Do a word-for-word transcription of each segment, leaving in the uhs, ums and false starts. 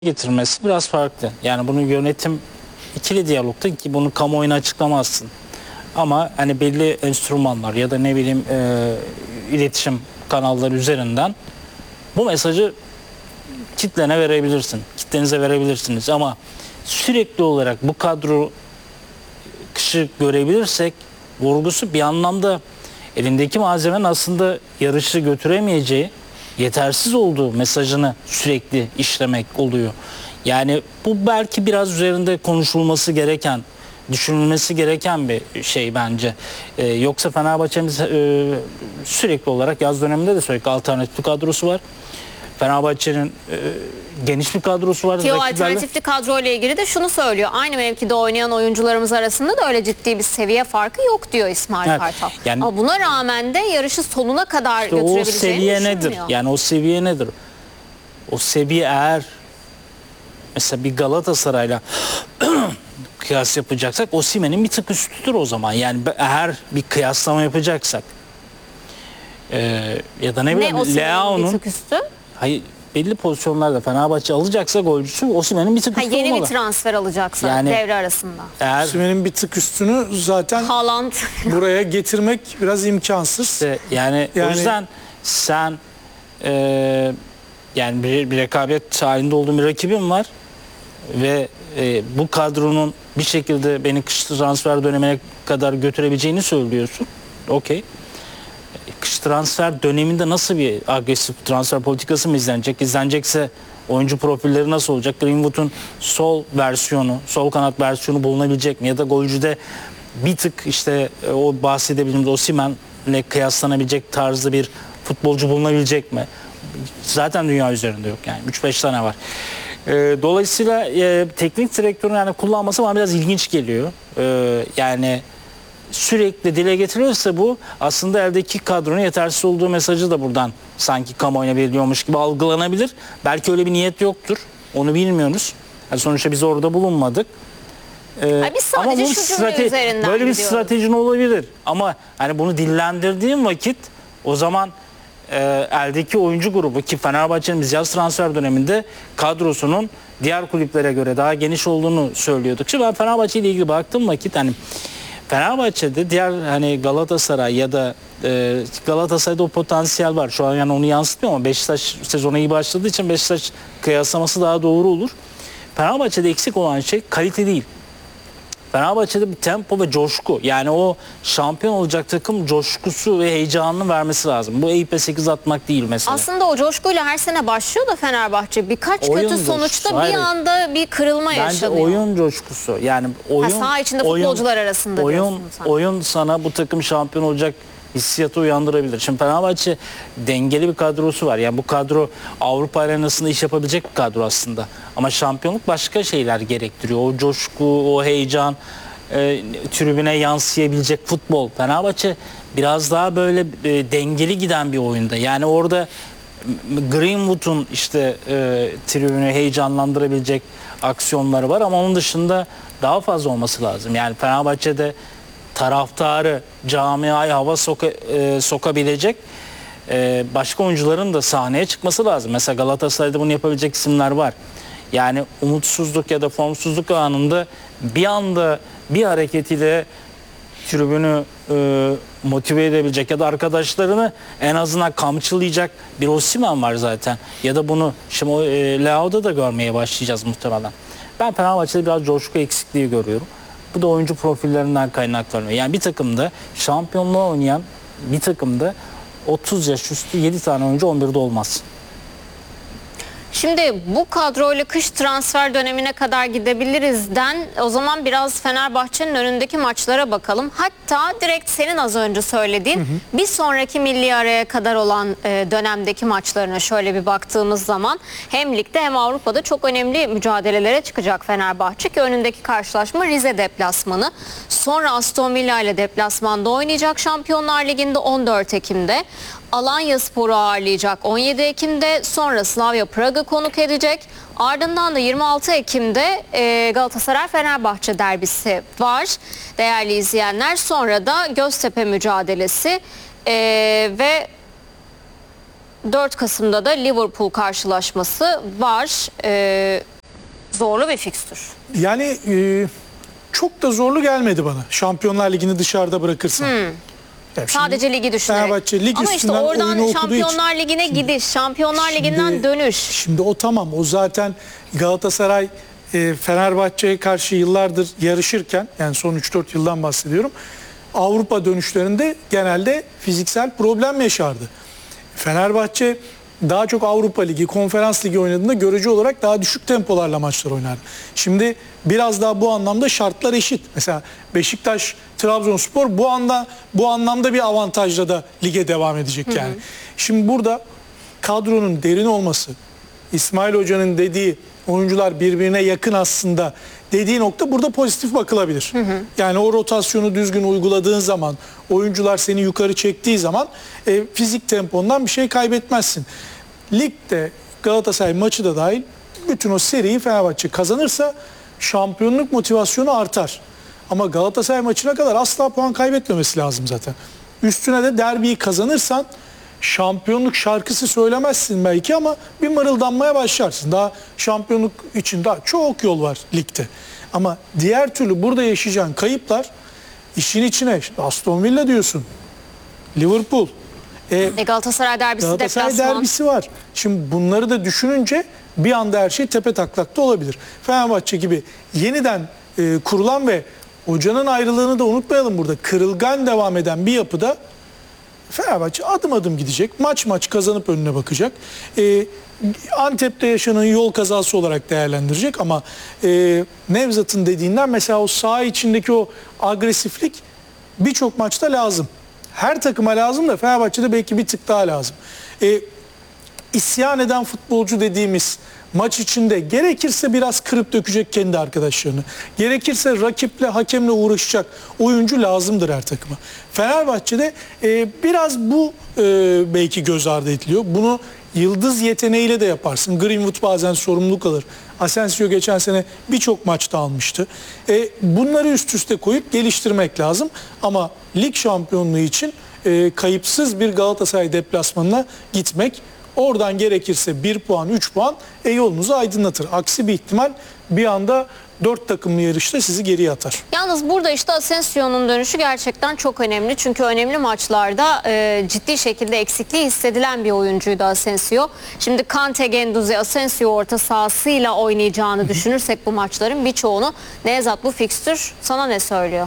getirmesi biraz farklı. Yani bunu yönetim ikili diyalogta ki bunu kamuoyuna açıklamazsın. Ama hani belli enstrümanlar ya da ne bileyim e, iletişim kanalları üzerinden bu mesajı kitlene verebilirsin. Kitlenize verebilirsiniz ama sürekli olarak bu kadro kışı görebilirsek vurgusu bir anlamda elindeki malzemenin aslında yarışı götüremeyeceği, yetersiz olduğu mesajını sürekli işlemek oluyor. Yani bu belki biraz üzerinde konuşulması gereken, düşünülmesi gereken bir şey bence. Ee, yoksa Fenerbahçe'miz e, sürekli olarak yaz döneminde de sürekli alternatif bir kadrosu var. Fenerbahçe'nin e, geniş bir kadrosu var. Ki o alternatifli kadroyla ilgili de şunu söylüyor. Aynı mevkide oynayan oyuncularımız arasında da öyle ciddi bir seviye farkı yok diyor İsmail Evet, Kartal. yani, Ama buna rağmen de yarışı sonuna kadar işte götürebileceğini o seviye düşünmüyor. nedir? Yani o seviye nedir? O seviye eğer mesela bir Galatasaray'la kıyas yapacaksak Osimhen'in bir tık üstüdür o zaman. Yani eğer bir kıyaslama yapacaksak ee, ya da ne bileyim Ne Osimhen'in bir Leao'nun tık üstü? hayır belli pozisyonlarda Fenerbahçe alacaksa golcüsü Osimhen'in bir tık Ha, üstü yeni olmalı. bir transfer alacaksa Yani- devre arasında. Eğer Osimhen'in bir tık üstünü zaten Haaland. buraya getirmek biraz imkansız. işte yani, o Yani- yüzden sen e, yani bir, bir rekabet halinde olduğun bir rakibin var ve e, bu kadronun bir şekilde beni kış transfer dönemine kadar götürebileceğini söylüyorsun. Okey. Kış transfer döneminde nasıl bir agresif transfer politikası mı izlenecek? İzlenecekse oyuncu profilleri nasıl olacak? Greenwood'un sol versiyonu, sol kanat versiyonu bulunabilecek mi? Ya da golcüde bir tık işte e, o bahsedebildiğimiz Osimhen'le kıyaslanabilecek tarzda bir futbolcu bulunabilecek mi? Zaten dünya üzerinde yok yani. üç beş tane var. E, dolayısıyla e, teknik direktörün yani kullanması bana biraz ilginç geliyor. E, yani sürekli dile getiriyorsa bu aslında eldeki kadronun yetersiz olduğu mesajı da buradan sanki kamuoyuna veriliyormuş gibi algılanabilir. Belki öyle bir niyet yoktur. Onu bilmiyoruz. Yani sonuçta biz orada bulunmadık. Ee, Ay biz sadece bu şu cümle üzerinden böyle bir gidiyoruz. stratejin olabilir. Ama hani bunu dillendirdiğim vakit o zaman e, eldeki oyuncu grubu ki Fenerbahçe'nin biz yaz transfer döneminde kadrosunun diğer kulüplere göre daha geniş olduğunu söylüyorduk. Şimdi ben Fenerbahçe ile ilgili baktığım vakit hani Fenerbahçe'de diğer hani Galatasaray ya da e, Galatasaray'da o potansiyel var. Şu an yani onu yansıtmıyor ama Beşiktaş sezona iyi başladığı için Beşiktaş kıyaslaması daha doğru olur. Fenerbahçe'de eksik olan şey kalite değil. Fenerbahçe'de bir tempo ve coşku. Yani o şampiyon olacak takım coşkusu ve heyecanını vermesi lazım. Bu Eyüp'e sekiz atmak değil mesela. Aslında o coşkuyla her sene başlıyor da Fenerbahçe birkaç Oyun kötü coşkusu, sonuçta hayır. bir anda bir kırılma Bence yaşanıyor. oyun coşkusu. Yani oyun Ha, saha içinde oyun- futbolcular arasında oyun diyorsun sen. oyun sana bu takım şampiyon olacak hissiyatı uyandırabilir. Şimdi Fenerbahçe dengeli bir kadrosu var. Yani bu kadro Avrupa arenasında iş yapabilecek bir kadro aslında. Ama şampiyonluk başka şeyler gerektiriyor. O coşku, o heyecan, e, tribüne yansıyabilecek futbol. Fenerbahçe biraz daha böyle e, dengeli giden bir oyunda. Yani orada Greenwood'un işte e, tribünü heyecanlandırabilecek aksiyonları var ama onun dışında daha fazla olması lazım. Yani Fenerbahçe'de taraftarı camiaya hava soka, e, sokabilecek e, başka oyuncuların da sahneye çıkması lazım. Mesela Galatasaray'da bunu yapabilecek isimler var. Yani umutsuzluk ya da formsuzluk anında bir anda bir hareketiyle tribünü e, motive edebilecek ya da arkadaşlarını en azından kamçılayacak bir Osimhen var zaten. Ya da bunu şimdi o, e, Leao'da da görmeye başlayacağız muhtemelen. Ben Fenerbahçe'de biraz coşku eksikliği görüyorum. Bu da oyuncu profillerinden kaynaklanıyor. Yani bir takımda şampiyonluğa oynayan bir takımda otuz yaş üstü yedi tane oyuncu on birde olmaz. Şimdi bu kadroyla kış transfer dönemine kadar gidebilirizden o zaman biraz Fenerbahçe'nin önündeki maçlara bakalım. Hatta direkt senin az önce söylediğin hı hı. bir sonraki milli araya kadar olan e, dönemdeki maçlarına şöyle bir baktığımız zaman hem ligde hem Avrupa'da çok önemli mücadelelere çıkacak Fenerbahçe ki önündeki karşılaşma Rize deplasmanı. Sonra Aston Villa ile deplasmanda oynayacak Şampiyonlar Ligi'nde on dört Ekim'de. Alanyaspor'u ağırlayacak on yedi Ekim'de, sonra Slavia Prag'ı konuk edecek. Ardından da yirmi altı Ekim'de e, Galatasaray-Fenerbahçe derbisi var değerli izleyenler. Sonra da Göztepe mücadelesi e, ve dört Kasım'da da Liverpool karşılaşması var. Ee, zorlu bir fikstür. Yani e, çok da zorlu gelmedi bana. Şampiyonlar Ligi'ni dışarıda bırakırsan. Hmm. Yani şimdi Sadece ligi düşünerek. Fenerbahçe lig Ama işte üstünden oradan oyunu okuduğu Şampiyonlar için- Ligi'ne gidiş, Şampiyonlar Şimdi- Ligi'nden dönüş. Şimdi o tamam. O zaten Galatasaray e, Fenerbahçe'ye karşı yıllardır yarışırken, yani son üç dört yıldan bahsediyorum. Avrupa dönüşlerinde genelde fiziksel problem yaşardı. Fenerbahçe daha çok Avrupa Ligi, Konferans Ligi oynadığında görece olarak daha düşük tempolarla maçlar oynardı. Şimdi biraz daha bu anlamda şartlar eşit. Mesela Beşiktaş, Trabzonspor bu anda bu anlamda bir avantajla da lige devam edecek yani. Şimdi burada kadronun derin olması, İsmail Hoca'nın dediği oyuncular birbirine yakın aslında dediği nokta burada pozitif bakılabilir. Hı hı. Yani o rotasyonu düzgün uyguladığın zaman, oyuncular seni yukarı çektiği zaman e, fizik tempondan bir şey kaybetmezsin. Ligde Galatasaray maçı da dahil bütün o seriyi Fenerbahçe kazanırsa şampiyonluk motivasyonu artar. Ama Galatasaray maçına kadar asla puan kaybetmemesi lazım zaten. Üstüne de derbiyi kazanırsan şampiyonluk şarkısı söylemezsin belki ama bir mırıldanmaya başlarsın. Daha şampiyonluk için daha çok yol var ligde. Ama diğer türlü burada yaşayacağın kayıplar işin içine. İşte Aston Villa diyorsun. Liverpool. E, E Galatasaray derbisi Galatasaray deplasman. derbisi var. Şimdi bunları da düşününce bir anda her şey tepe taklakta olabilir. Fenerbahçe gibi yeniden e, kurulan ve hocanın ayrılığını da unutmayalım burada. Kırılgan devam eden bir yapıda Fenerbahçe adım adım gidecek. Maç maç kazanıp önüne bakacak. Ee, Antep'te yaşanan yol kazası olarak değerlendirecek ama e, Nevzat'ın dediğinden mesela o saha içindeki o agresiflik birçok maçta lazım. Her takıma lazım da Fenerbahçe'de belki bir tık daha lazım. Ee, isyan eden futbolcu dediğimiz maç içinde gerekirse biraz kırıp dökecek kendi arkadaşlarını. Gerekirse rakiple, hakemle uğraşacak oyuncu lazımdır her takıma. Fenerbahçe'de e, biraz bu e, belki göz ardı ediliyor. Bunu yıldız yeteneğiyle de yaparsın. Greenwood bazen sorumluluk alır. Asensio geçen sene birçok maçta almıştı. E, bunları üst üste koyup geliştirmek lazım. Ama lig şampiyonluğu için e, kayıpsız bir Galatasaray deplasmanına gitmek, oradan gerekirse bir puan, üç puan e, yolunuzu aydınlatır. Aksi bir ihtimal bir anda dört takımlı yarışta sizi geriye atar. Yalnız burada işte Asensio'nun dönüşü gerçekten çok önemli. Çünkü önemli maçlarda e, ciddi şekilde eksikliği hissedilen bir oyuncuydu Asensio. Şimdi Kante, Guendouzi, Asensio orta sahasıyla oynayacağını düşünürsek bu maçların birçoğunu, Nevzat bu fikstür sana ne söylüyor?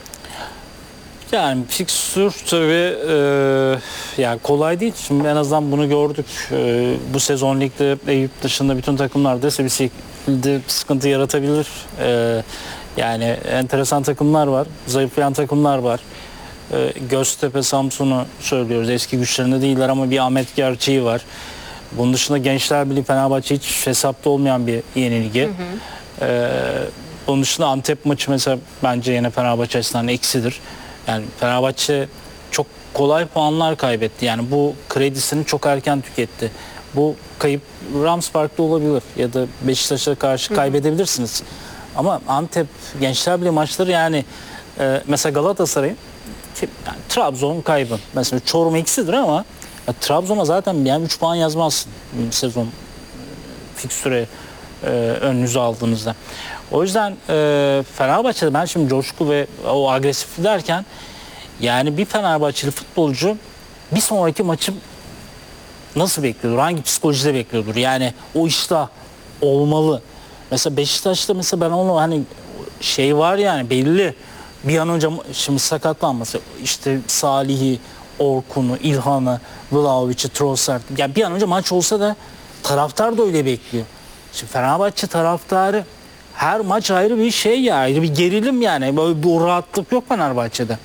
Yani fikstür tabii e, yani kolay değil. Şimdi en azından bunu gördük. E, bu sezon ligde Eyüp dışında bütün takımlar da bir şekilde sıkıntı yaratabilir. E, yani enteresan takımlar var. Zayıflayan takımlar var. E, Göztepe, Samsun'u söylüyoruz. Eski güçlerinde değiller ama bir Ahmet Gerçeği var. Bunun dışında Gençler Birliği, Fenerbahçe hiç hesapta olmayan bir yenilgi. Hı hı. E, bunun dışında Antep maçı mesela bence yine Fenerbahçe açısından eksidir. Yani Fenerbahçe çok kolay puanlar kaybetti. Yani bu kredisini çok erken tüketti. Bu kayıp Rams Park'ta olabilir ya da Beşiktaş'a karşı kaybedebilirsiniz. Ama Antep, Gençler Birliği maçları yani e, mesela Galatasaray'ın yani Trabzon kaybı. Mesela Çorum eksidir ama ya, Trabzon'a zaten yani üç puan yazmazsın bir sezon fikstüre e, önünüze aldığınızda. O yüzden e, Fenerbahçe'de ben şimdi coşku ve o agresif derken yani bir Fenerbahçeli futbolcu bir sonraki maçı nasıl bekliyordur? Hangi psikolojide bekliyordur? Yani o iştah olmalı. Mesela Beşiktaş'ta mesela ben onu hani şey var yani belli bir an önce şimdi sakatlanması işte Salih'i, Orkun'u, İlhan'ı, Vlahovic'i, Trossard yani bir an önce maç olsa da taraftar da öyle bekliyor. Şimdi Fenerbahçe taraftarı her maç ayrı bir şey ya, ayrı bir gerilim yani. Böyle bir rahatlık yok Fenerbahçe'de.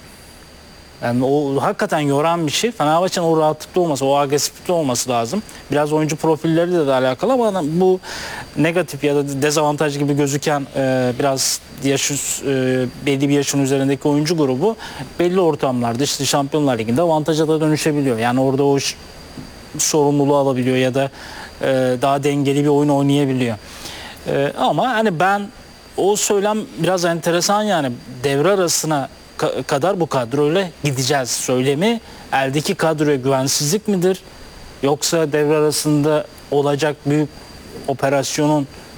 Yani o hakikaten yoran bir şey. Fenerbahçe'nin o rahatlıkta olması, o agresiflikte olması lazım. Biraz oyuncu profilleriyle de alakalı ama bu negatif ya da dezavantaj gibi gözüken e, biraz yaş, e, belli bir yaşın üzerindeki oyuncu grubu belli ortamlarda işte Şampiyonlar Ligi'nde avantaja da dönüşebiliyor. Yani orada o sorumluluğu alabiliyor ya da e, daha dengeli bir oyun oynayabiliyor. E, ama hani ben o söylem biraz enteresan yani devre arasına kadar bu kadroyla gideceğiz söylemi eldeki kadroya güvensizlik midir? Yoksa devre arasında olacak büyük operasyonun